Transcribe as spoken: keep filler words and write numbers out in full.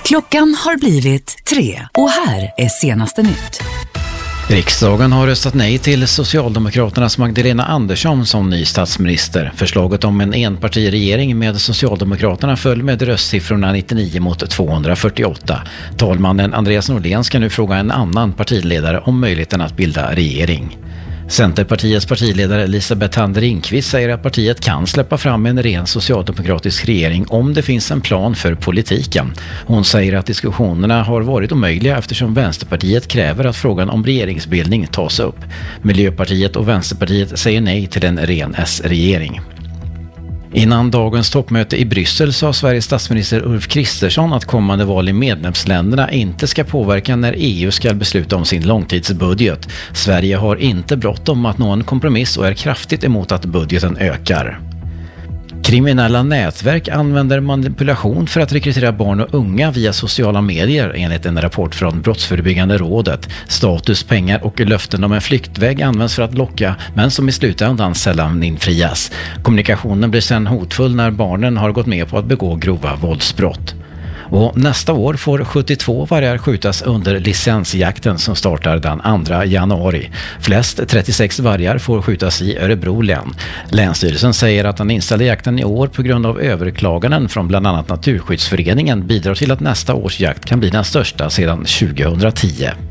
Klockan har blivit tre och här är senaste nytt. Riksdagen har röstat nej till Socialdemokraternas Magdalena Andersson som ny statsminister. Förslaget om en enpartiregering med Socialdemokraterna föll med röstsiffrorna nittionio mot tvåhundrafyrtioåtta. Talmannen Andreas Norlén ska nu fråga en annan partiledare om möjligheten att bilda regering. Centerpartiets partiledare Elisabeth Hand Ringqvist säger att partiet kan släppa fram en ren socialdemokratisk regering om det finns en plan för politiken. Hon säger att diskussionerna har varit omöjliga eftersom Vänsterpartiet kräver att frågan om regeringsbildning tas upp. Miljöpartiet och Vänsterpartiet säger nej till en ren S-regering. Innan dagens toppmöte i Bryssel sa Sveriges statsminister Ulf Kristersson att kommande val i medlemsländerna inte ska påverka när E U ska besluta om sin långtidsbudget. Sverige har inte bråttom att nå en kompromiss och är kraftigt emot att budgeten ökar. Kriminella nätverk använder manipulation för att rekrytera barn och unga via sociala medier enligt en rapport från Brottsförebyggande rådet. Status, pengar och löften om en flyktväg används för att locka, men som i slutändan sällan infrias. Kommunikationen blir sedan hotfull när barnen har gått med på att begå grova våldsbrott. Och nästa år får sjuttiotvå vargar skjutas under licensjakten som startar den andra januari. Flest trettiosex vargar får skjutas i Örebro län. Länsstyrelsen säger att den inställda jakten i år på grund av överklaganden från bland annat Naturskyddsföreningen bidrar till att nästa års jakt kan bli den största sedan tjugohundratio.